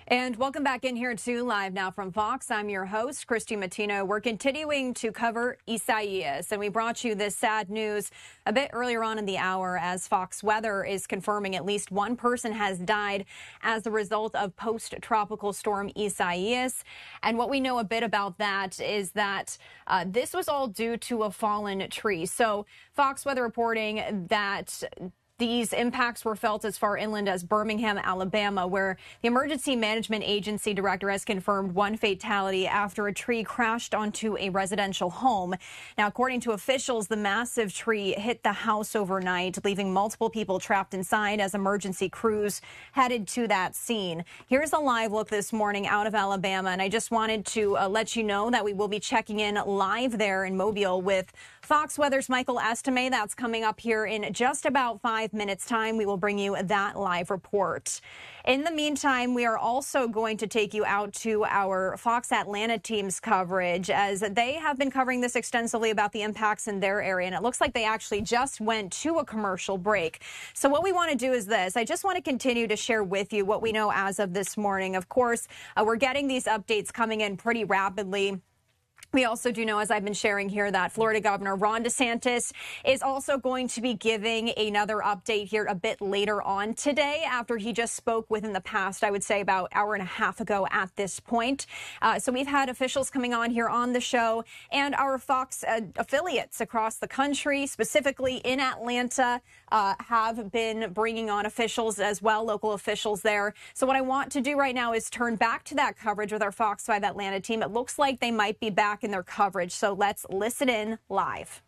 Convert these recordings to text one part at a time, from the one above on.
And welcome back in here to Live Now from Fox. I'm your host, Christy Matino. We're continuing to cover Isaias, and we brought you this sad news a bit earlier on in the hour as Fox Weather is confirming at least one person has died as a result of post-tropical storm Isaias. And what we know a bit about that is that this was all due to a fallen tree. So Fox Weather reporting that these impacts were felt as far inland as Birmingham, Alabama, where the Emergency Management Agency director has confirmed one fatality after a tree crashed onto a residential home. Now, according to officials, the massive tree hit the house overnight, leaving multiple people trapped inside as emergency crews headed to that scene. Here's a live look this morning out of Alabama, and I just wanted to let you know that we will be checking in live there in Mobile with Fox Weather's Michael Estime. That's coming up here in just about 5 minutes time. We will bring you that live report. In the meantime, we are also going to take you out to our Fox Atlanta team's coverage as they have been covering this extensively about the impacts in their area. And it looks like they actually just went to a commercial break. So what we want to do is this. I just want to continue to share with you what we know as of this morning. Of course, we're getting these updates coming in pretty rapidly. We also do know, as I've been sharing here, that Florida Governor Ron DeSantis is also going to be giving another update here a bit later on today after he just spoke within the past, I would say, about an hour and a half ago at this point. So we've had officials coming on here on the show and our Fox affiliates across the country, specifically in Atlanta, have been bringing on officials as well, local officials there. So what I want to do right now is turn back to that coverage with our Fox 5 Atlanta team. It looks like they might be back in their coverage. So let's listen in live.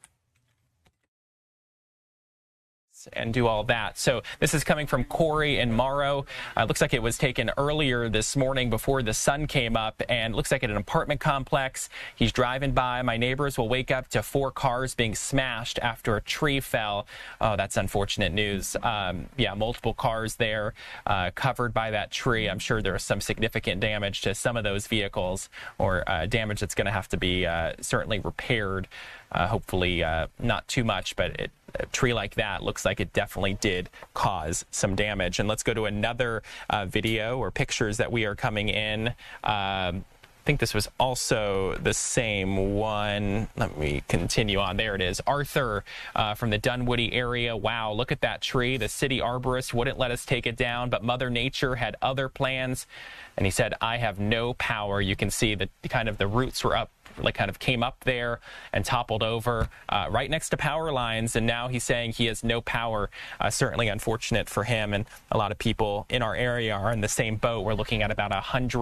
And do all that. So this is coming from Corey and Morrow. Looks like it was taken earlier this morning before the sun came up, and looks like at an apartment complex. He's driving by. My neighbors will wake up to 4 cars being smashed after a tree fell. Oh, that's unfortunate news. Yeah, multiple cars there covered by that tree. I'm sure there was some significant damage to some of those vehicles, or damage that's going to have to be certainly repaired. Hopefully not too much, but a tree like that looks like it definitely did cause some damage. And let's go to another video or pictures that we are coming in. I think this was also the same one. Let me continue on. There it is. Arthur from the Dunwoody area. Wow, look at that tree. The city arborist wouldn't let us take it down, but Mother Nature had other plans. And he said, I have no power. You can see that kind of the roots were up, like kind of came up there and toppled over right next to power lines. And now he's saying he has no power. Certainly unfortunate for him. And a lot of people in our area are in the same boat. We're looking at about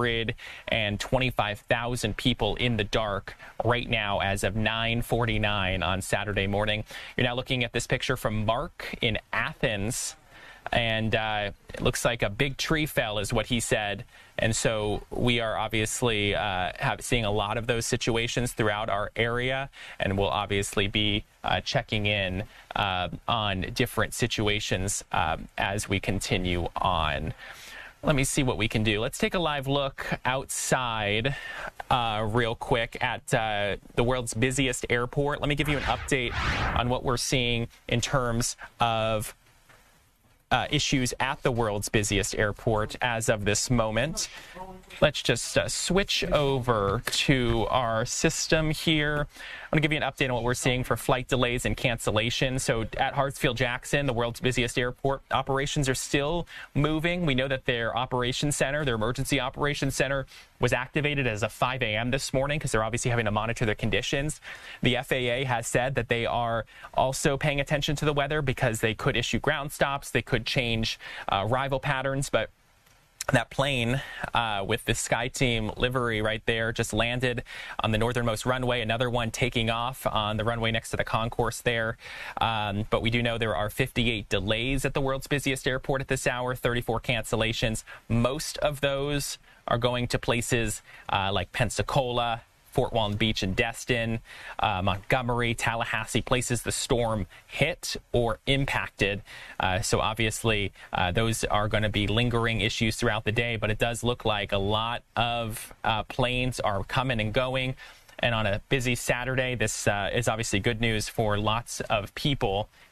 125,000 people in the dark right now as of 9:49 on Saturday morning. You're now looking at this picture from Mark in Athens. And it looks like a big tree fell is what he said. And so we are obviously seeing a lot of those situations throughout our area. And we'll obviously be checking in on different situations as we continue on. Let me see what we can do. Let's take a live look outside real quick at the world's busiest airport. Let me give you an update on what we're seeing in terms of issues at the world's busiest airport as of this moment. Let's just switch over to our system here. I'm going to give you an update on what we're seeing for flight delays and cancellations. So at Hartsfield-Jackson, the world's busiest airport, operations are still moving. We know that their operations center, their emergency operations center, was activated as of 5 a.m. this morning because they're obviously having to monitor their conditions. The FAA has said that they are also paying attention to the weather because they could issue ground stops, they could change arrival patterns, but that plane with the SkyTeam livery right there just landed on the northernmost runway, another one taking off on the runway next to the concourse there. But we do know there are 58 delays at the world's busiest airport at this hour, 34 cancellations. Most of those are going to places like Pensacola, Fort Walton Beach and Destin, Montgomery, Tallahassee, places the storm hit or impacted. So obviously those are going to be lingering issues throughout the day, but it does look like a lot of planes are coming and going. And on a busy Saturday, this is obviously good news for lots of people